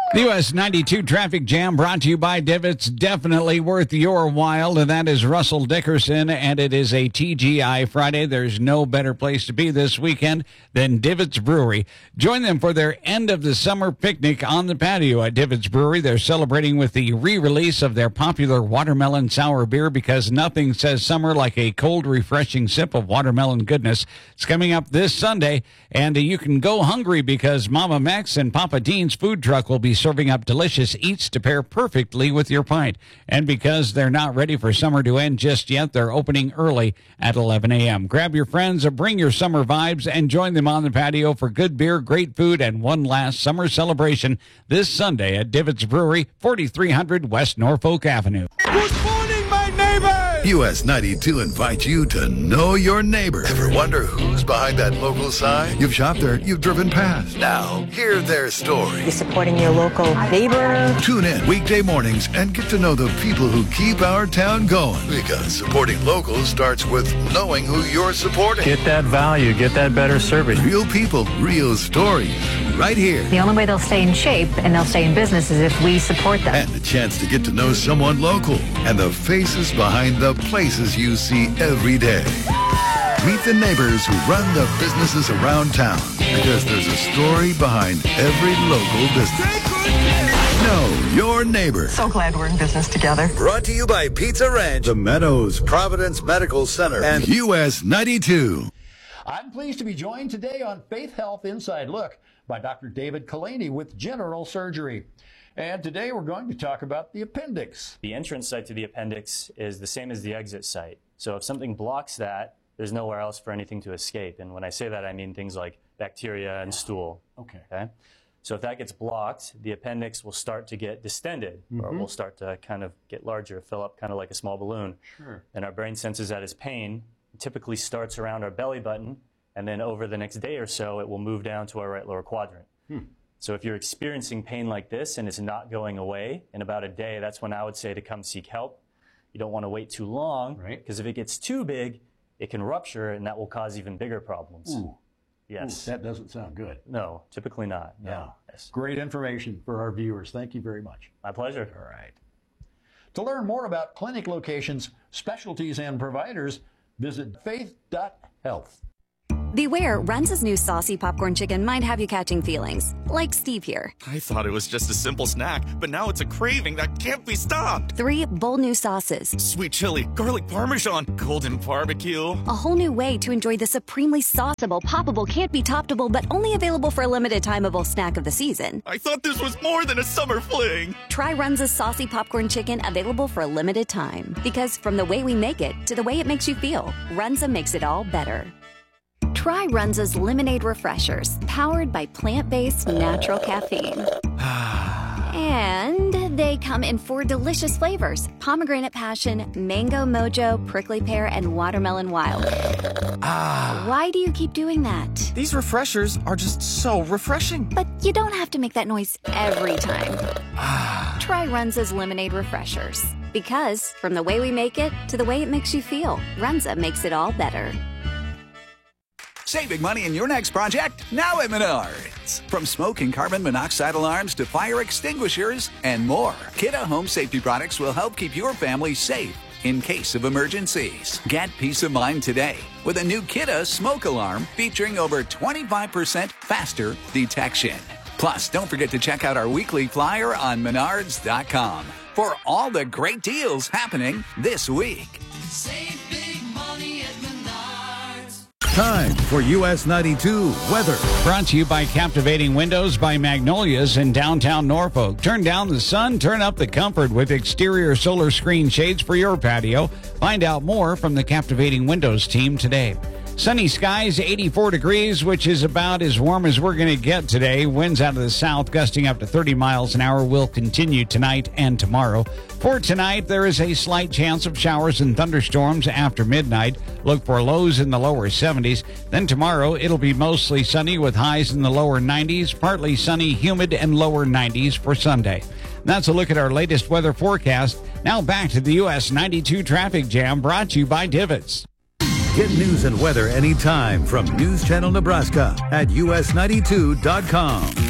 The US 92 traffic jam brought to you by Divots, definitely worth your while, and that is Russell Dickerson, and it is a TGI Friday. There's no better place to be this weekend than Divots Brewery. Join them for their end of the summer picnic on the patio at Divots Brewery. They're celebrating with the re-release of their popular watermelon sour beer because nothing says summer like a cold, refreshing sip of watermelon goodness. It's coming up this Sunday, and you can go hungry because Mama Max and Papa Dean's food truck will be serving up delicious eats to pair perfectly with your pint. And because they're not ready for summer to end just yet, they're opening early at 11 a.m. Grab your friends, bring your summer vibes, and join them on the patio for good beer, great food, and one last summer celebration this Sunday at Divots Brewery, 4300 West Norfolk Avenue. Good morning, my neighbor! US 92 invites you to know your neighbor. Ever wonder who's behind that local sign? You've shopped there, you've driven past. Now, hear their story. You're supporting your local neighbor. Tune in weekday mornings and get to know the people who keep our town going. Because supporting locals starts with knowing who you're supporting. Get that value, get that better service. Real people, real stories, right here. The only way they'll stay in shape and they'll stay in business is if we support them. And the chance to get to know someone local and the faces behind the places you see every day. Meet the neighbors who run the businesses around town, because there's a story behind every local business. Know your neighbor. So glad we're in business together. Brought to you by Pizza Ranch, The Meadows, Providence Medical Center, and US 92. I'm pleased to be joined today on Faith Health Inside Look by Dr. David Kalani with General Surgery. And today we're going to talk about the appendix. The entrance site to the appendix is the same as the exit site. So if something blocks that, there's nowhere else for anything to escape. And when I say that, I mean things like bacteria and stool. Okay. So if that gets blocked, the appendix will start to get distended, or will start to kind of get larger, fill up kind of like a small balloon. Sure. And our brain senses that as pain. It typically starts around our belly button, and then over the next day or so, it will move down to our right lower quadrant. So if you're experiencing pain like this and it's not going away in about a day, that's when I would say to come seek help. You don't want to wait too long, because if it gets too big, it can rupture, and that will cause even bigger problems. Ooh. Yes. Ooh, that doesn't sound good. No, typically not. No. Yes. Great information for our viewers. Thank you very much. My pleasure. All right. To learn more about clinic locations, specialties, and providers, visit faith.health. Beware, Runza's new saucy popcorn chicken might have you catching feelings, like Steve here. I thought it was just a simple snack, but now it's a craving that can't be stopped. 3 bold new sauces. Sweet chili, garlic parmesan, golden barbecue. A whole new way to enjoy the supremely sauceable, poppable, can't be toppable, but only available for a limited timeable snack of the season. I thought this was more than a summer fling. Try Runza's saucy popcorn chicken, available for a limited time. Because from the way we make it to the way it makes you feel, Runza makes it all better. Try Runza's Lemonade Refreshers, powered by plant-based natural caffeine. And they come in 4 delicious flavors: pomegranate passion, mango mojo, prickly pear, and watermelon wild. Why do you keep doing that? These refreshers are just so refreshing. But you don't have to make that noise every time. Try Runza's Lemonade Refreshers. Because from the way we make it to the way it makes you feel, Runza makes it all better. Saving money in your next project? Now at Menards. From smoke and carbon monoxide alarms to fire extinguishers and more, Kidde Home Safety products will help keep your family safe in case of emergencies. Get peace of mind today with a new Kidde smoke alarm featuring over 25% faster detection. Plus, don't forget to check out our weekly flyer on Menards.com for all the great deals happening this week. Save big money at Menards. Time for US 92 weather. Brought to you by Captivating Windows by Magnolias in downtown Norfolk. Turn down the sun, turn up the comfort with exterior solar screen shades for your patio. Find out more from the Captivating Windows team today. Sunny skies, 84 degrees, which is about as warm as we're going to get today. Winds out of the south gusting up to 30 miles an hour will continue tonight and tomorrow. For tonight, there is a slight chance of showers and thunderstorms after midnight. Look for lows in the lower 70s. Then tomorrow, it'll be mostly sunny with highs in the lower 90s, partly sunny, humid, and lower 90s for Sunday. That's a look at our latest weather forecast. Now back to the US 92 traffic jam brought to you by Divots. Get news and weather anytime from News Channel Nebraska at us92.com.